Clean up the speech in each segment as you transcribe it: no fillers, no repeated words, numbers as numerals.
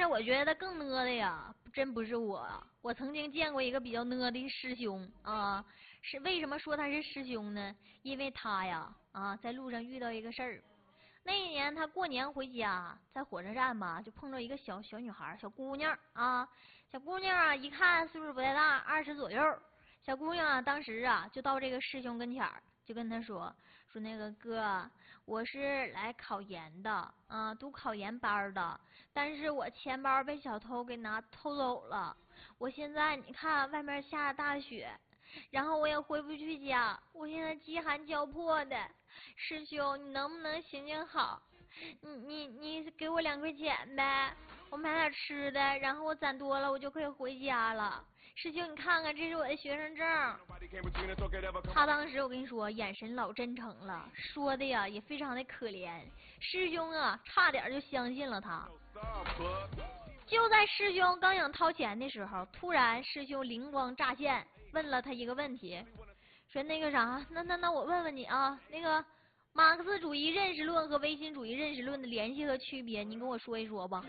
是我觉得更呢的呀，真不是我。我曾经见过一个比较呢的师兄啊，是为什么说他是师兄呢？因为他呀在路上遇到一个事儿。那一年他过年回家，在火车站吧，就碰到一个小女孩，小姑娘啊，小姑娘啊，一看岁数不太大，20左右。小姑娘啊，当时啊就到这个师兄跟前儿，就跟他说那个哥，我是来考研的啊，读考研班的，但是我钱包被小偷给偷走了，我现在你看外面下着大雪，然后我也回不去家，我现在饥寒交迫的，师兄你能不能行行好，你给我2块钱呗，我买点吃的，然后我攒多了我就可以回家了。师兄你看看，这是我的学生证。他当时我跟你说眼神老真诚了，说的呀也非常的可怜，师兄啊差点就相信了他。就在师兄刚想掏钱的时候，突然师兄灵光乍现，问了他一个问题，说那个啥，那我问问你啊，那个马克思主义认识论和唯心主义认识论的联系和区别，你跟我说一说吧。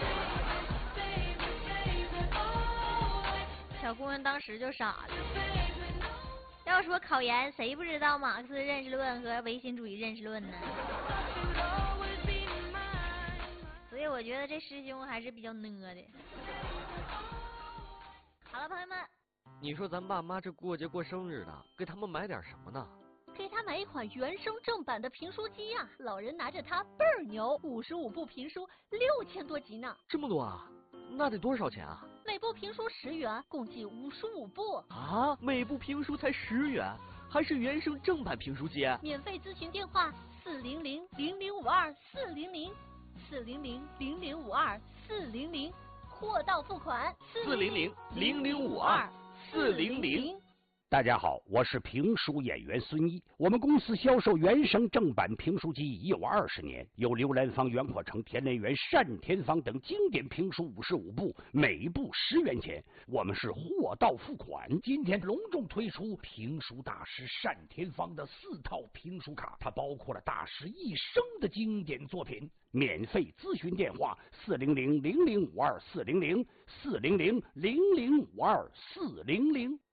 小姑娘当时就傻了。要说考研，谁不知道马克思认识论和唯心主义认识论呢？所以我觉得这师兄还是比较呢的。好了，朋友们， 你说咱爸妈这过节过生日的，给他们买点什么呢？ 给他买一款原声正版的评书机呀，老人拿着它倍儿牛，55部评书6000多集呢。 这么多啊？那得多少钱啊？ 每部评书10元，共计55部。 啊，每部评书才10元，还是原声正版评书机？ 免费咨询电话400-0052-400，400-0052-400，货到付款 400-0052-400。 大家好，我是评书演员孙一。我们公司销售原声正版评书机已有20年，有刘兰芳、袁阔成、田连元、单田芳等经典评书55部，每部10元钱。我们是货到付款。今天隆重推出评书大师单田芳的4套评书卡，它包括了大师一生的经典作品。免费咨询电话400-0052-400，400-0052-400。